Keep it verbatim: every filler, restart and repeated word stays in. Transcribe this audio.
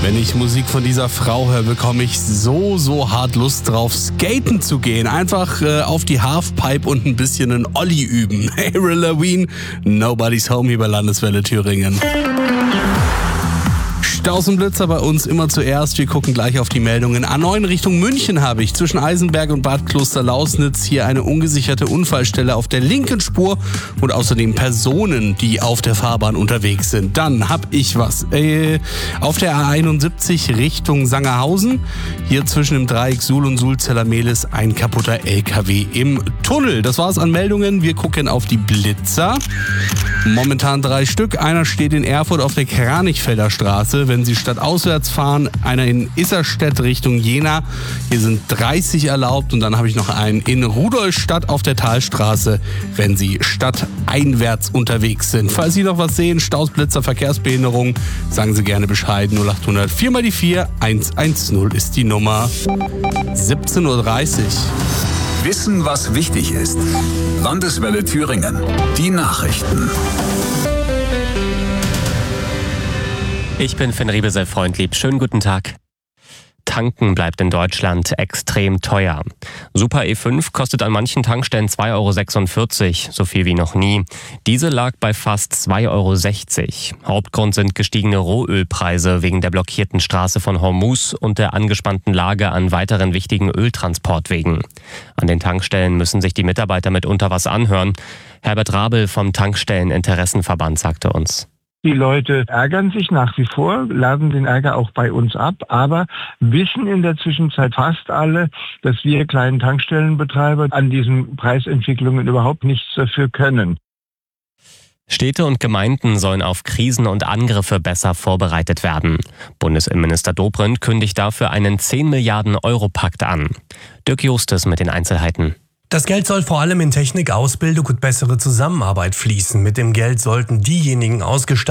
Wenn ich Musik von dieser Frau höre, bekomme ich so, so hart Lust drauf, skaten zu gehen. Einfach äh, auf die Halfpipe und ein bisschen einen Olli üben. Avril Lavigne, Nobody's Home hier bei Landeswelle Thüringen. Staus und Blitzer bei uns immer zuerst. Wir gucken gleich auf die Meldungen. A neun Richtung München habe ich zwischen Eisenberg und Bad Klosterlausnitz hier eine ungesicherte Unfallstelle auf der linken Spur und außerdem Personen, die auf der Fahrbahn unterwegs sind. Dann habe ich was äh, auf der A einundsiebzig Richtung Sangerhausen. Hier zwischen dem Dreieck Suhl und Sulzeller-Mehlis ein kaputter L K W im Tunnel. Das war's an Meldungen. Wir gucken auf die Blitzer. Momentan drei Stück. Einer steht in Erfurt auf der Kranichfelder Straße. Wenn Sie stadtauswärts fahren, einer in Isserstedt Richtung Jena. Hier sind dreißig erlaubt. Und dann habe ich noch einen in Rudolstadt auf der Talstraße, wenn Sie stadteinwärts unterwegs sind. Falls Sie noch was sehen, Staus, Blitzer, Verkehrsbehinderung, sagen Sie gerne Bescheid. null acht hundert vier mal die vier, eins eins null ist die Nummer. siebzehn Uhr dreißig. Wissen, was wichtig ist. Landeswelle Thüringen. Die Nachrichten. Ich bin Finn Riebesel, Freundlieb. Schönen guten Tag. Tanken bleibt in Deutschland extrem teuer. Super E fünf kostet an manchen Tankstellen zwei Euro sechsundvierzig, so viel wie noch nie. Diese lag bei fast zwei Euro sechzig. Hauptgrund sind gestiegene Rohölpreise wegen der blockierten Straße von Hormuz und der angespannten Lage an weiteren wichtigen Öltransportwegen. An den Tankstellen müssen sich die Mitarbeiter mitunter was anhören. Herbert Rabel vom Tankstelleninteressenverband sagte uns: Die Leute ärgern sich nach wie vor, laden den Ärger auch bei uns ab, aber wissen in der Zwischenzeit fast alle, dass wir kleinen Tankstellenbetreiber an diesen Preisentwicklungen überhaupt nichts dafür können. Städte und Gemeinden sollen auf Krisen und Angriffe besser vorbereitet werden. Bundesinnenminister Dobrindt kündigt dafür einen zehn Milliarden Euro Pakt an. Dirk Justus mit den Einzelheiten. Das Geld soll vor allem in Technik, Ausbildung und bessere Zusammenarbeit fließen. Mit dem Geld sollten diejenigen ausgestattet